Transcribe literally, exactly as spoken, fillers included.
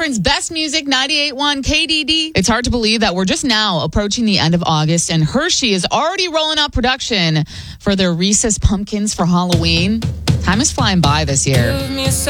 Melbourne's best music, ninety-eight point one K D D. It's hard to believe that we're just now approaching the end of August, and Hershey is already rolling out production for their Reese's Pumpkins for Halloween. Time is flying by this year.